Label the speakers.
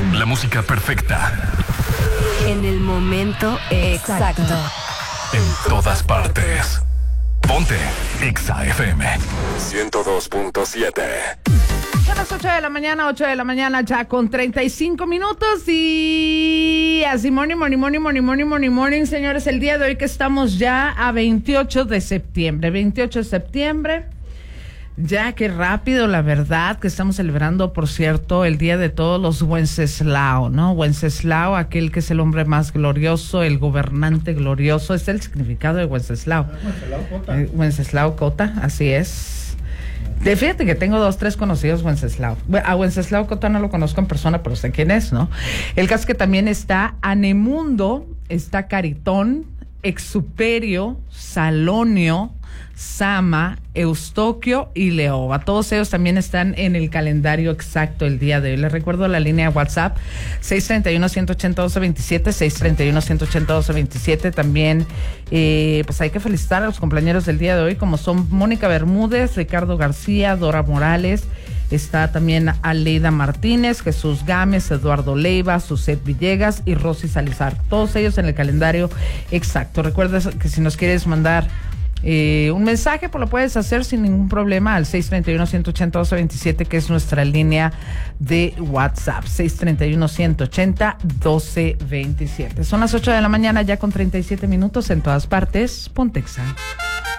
Speaker 1: La música perfecta.
Speaker 2: En el momento exacto.
Speaker 1: En todas partes. Ponte Exa FM 102.7.
Speaker 3: Son las 8 de la mañana, ya con 35 minutos y así morning, señores, el día de hoy que estamos ya a 28 de septiembre, ya qué rápido, la verdad, que estamos celebrando, por cierto, el Día de Todos los Wenceslao, ¿no? Wenceslao, aquel que es el hombre más glorioso, el gobernante glorioso, es el significado de Wenceslao. Wenceslao Cota, así es. Fíjate que tengo 2-3 conocidos Wenceslao. A Wenceslao Cota no lo conozco en persona, pero sé quién es, ¿no? El caso es que también está Anemundo, está Caritón, Exuperio, Salonio, Sama, Eustoquio y Leoba. Todos ellos también están en el calendario exacto el día de hoy. Les recuerdo la línea de WhatsApp 631-180-1227, 631-180-1227. También pues hay que felicitar a los compañeros del día de hoy, como son Mónica Bermúdez, Ricardo García, Dora Morales. Está también Aleida Martínez, Jesús Gámez, Eduardo Leiva, Suset Villegas y Rosy Salazar. Todos ellos en el calendario exacto. Recuerda que si nos quieres mandar un mensaje, pues lo puedes hacer sin ningún problema al 631-180-1227, que es nuestra línea de WhatsApp, 631-180-1227. Son las 8 de la mañana, ya con 37 minutos en todas partes. Ponte Exa.